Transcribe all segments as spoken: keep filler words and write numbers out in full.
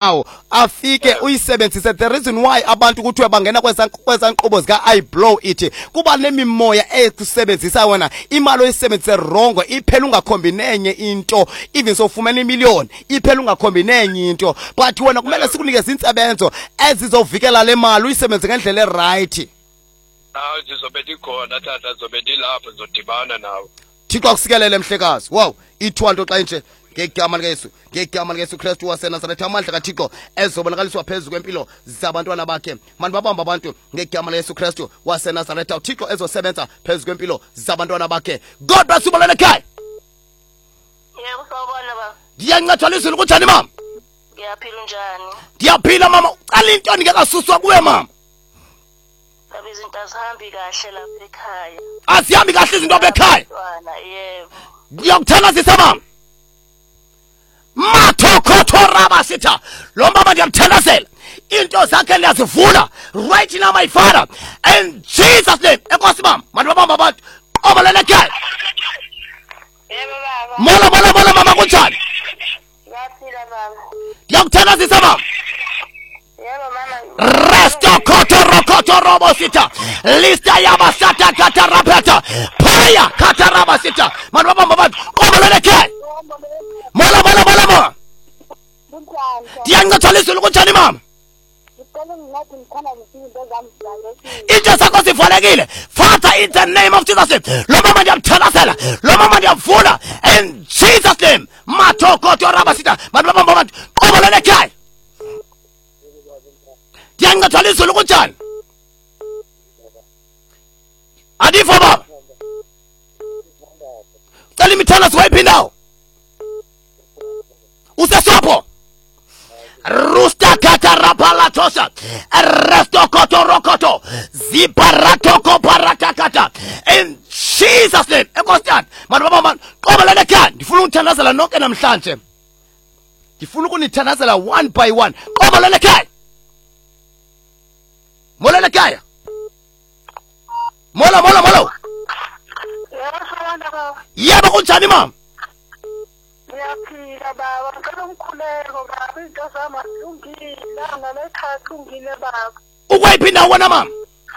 nawo afike uyisebenzise. The reason why abantu kuthiwe bangena kwezankqubo zika I blow it kuba nemimoya ekusebenzisa wena imali oyisebenzise wrong, iphela ungakhombi nenye into, even so ufumene imillion iphela ungakhombi nenye into, but wena kumele sikunikeze insebenzo ezizovikela le mali uyisebenze ngendlela right. Hawu zizobe dikhona tata, zobe dilapho zodibana nawe. Thixo akusikelele mhlekazi. Wow, ithwanto xa nje ngegama likaYesu, ngegama likaYesu Kristu waseNazaretha, amandla kaThixo ezobonakaliswa phezulu kwempilo zabantwana bakhe. Mani babamba abantu ngegama likaYesu Kristu waseNazaretha, uThixo ezosebenza phezulu kwempilo zabantwana bakhe. God bless you balele ekhaya. Yebo sawubona baba. Ndiyancatha izulu kunjani mama? Ngiyaphila njani? Ndiyaphila mama. Uqala into ngekasuswa kuwe mama. Labi izinto azihambi kahle lapha ekhaya. Asihambi kahle izinto lapha ekhaya. Yebo. Ngiyakuthandazisa mama. Mathokothoraba sitha. Lo mama ndiyamthandazela. Into zakhe liyazivula right now my father. And Jesus name. Enkosi mama. Mani babamba abantu. Qobalele ekhaya. Yebo baba. Mola mola mola mama kunjani? Ngiyaphila baba. Ngiyakuthandazisa mama. Yebo mama. Resto kotoro kotoro bosita. Lista yabasata katarapeta. Paya katarabasita. Mani babamba abantu. Qobalele ekhaya. Mola mola mola mama. Ndiyancatha izulu kunjani mama? Into zakho zivalekile. Father, in the name of Jesus name. Lo mama ndiyamthandazela. Lo mama ndiyamvula. In Jesus name. Mathokoto rabasita. Mani babamba abantu. Qobalele ekhaya. Ndiyancatha izulu kunjani? Adifa baba. Cela imithandazo wayiphindawo. Usesopo. Rusta kata rapala tosha. Resto koto rokoto. Zibarato koparata kata. In Jesus name. Ekostyan. Mani baba man. Qobalele ekhaya. Ndifuna ukuthandazela nonke namhlanje. Ndifuna ukunithandazela one by one. Qobalele ekhaya. Mola ekhaya. Mola mola mola. Yebo kunjani mama? Ngiyaphila baba, ngicela umkhuleko baba, into zami azilungile, ngale ekhaya kulungile baba. Ukwayiphinda wona mama?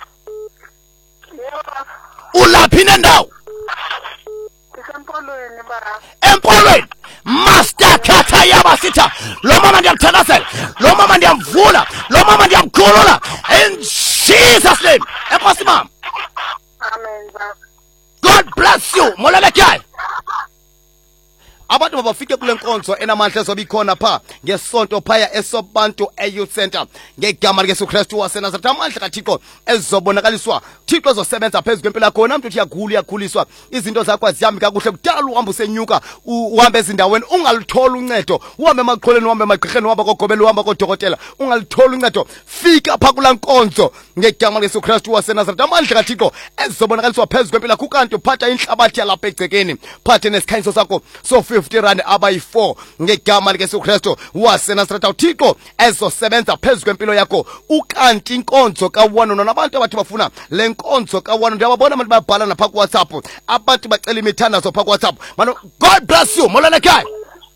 Yebo baba. Ulaphi nendawo? Ngisempolweni baba. Empolweni. Master kata yabasitha. Lo mama ndiyamthandazela. Lo mama ndiyamvula. Lo mama ndiyamkhulula. In Jesus name. Enkosi mama. Amen baba. God bless you. Molela ekhaya. Abantu babafike kule nkonzo enamandla ezobikhona pha ngesonto phaya esobantu eYouth Center ngegama likaYesu Kristu waseNazaretha, amandla kaThixo ezobonakaliswa. Thixo ezosebenza phezulu kwempilo yakho. Umuntu uthi yagula uyakhuliswa, izinto zakho azihambi kakuhle, kudala uhamba usenyuka, uhambe ezindaweni ungaluthola uncedo, uhambe emaqholeni, uhambe emagqirheni, uhambe kogobela, uhambe kodokotela, ungaluthola uncedo. Fika pha kula nkonzo ngegama likaYesu Kristu waseNazaretha, amandla kaThixo ezobonakaliswa phezulu kwempilo yakho. Kanti uphatha inhlabathi yalapha egcekeni, phathe nesikhanyiso sakho so fifty rand abayi four ngegama likaYesu Kristu waseNazaretha. uThixo ezosebenza phezulu kwempilo yakho. Ukanti inkonzo kaWano nabantu abathi bafuna le nkonzo kaWano, ndiyababona abantu babhala napha ku WhatsApp, abantu bacela imithandazo pha ku WhatsApp. Mano, God bless you. Mola ekhaya.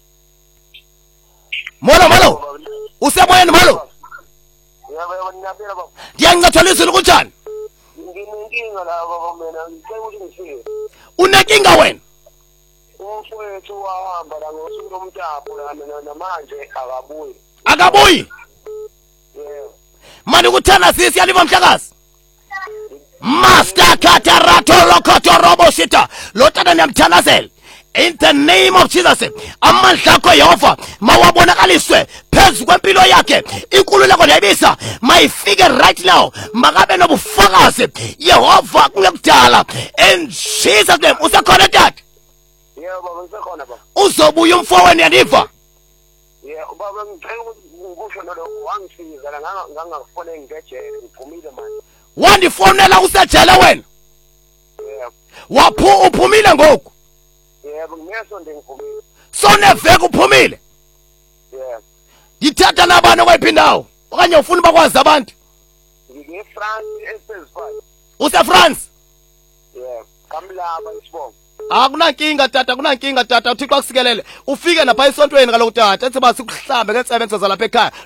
Mola molo. Usemoyeni molo. Yebo ngiyaphila baba. Ndiyancatha izulu kunjani? Nginenkinga la baba mina, ngicela ukuthi ngifike. Unenkinga wena? Umfowethu wahamba la ngosuku lomtapo la mina namanje akabuyi. Akabuyi? Yebo. Mani ukuthanda sisi yaliva mhlakazi. Master katarato lokoto robo shita. Lotana ndiyamthandazela. In the name of Jesus. Amandla akho Yehova mawabonakaliswe phezulu kwempilo yakhe. Inkululeko ndiyayibisa mayifike right now. Makabe nobufakazi Yehova kungekudala. In Jesus name. Usekhona tata? Yebo baba ngisekhona baba. Uzobuya umfowenu yandiva? Yebo baba ngicela ukuthi ngikusho nalokho, wangisiza la ngangafone ngejele ngiphumile manje. Wandifonela usejele wena? Yebo. Waphu uphumile ngoku? Yebo ngesonto ngiphumile. Soneveke uphumile? Yebo. Ngithatha nabani okwayiphindawo okanye ufuna bakwazi abantu? NgiyiFrance esezifana. UseFrance? Yebo. Kamlaba isibongo. Akunankinga tata, akunankinga tata. uThixo akusikelele. Ufike lapha esontweni kaloku tata. Ethi basikuhlambe ngensebenzo zalapha ekhaya.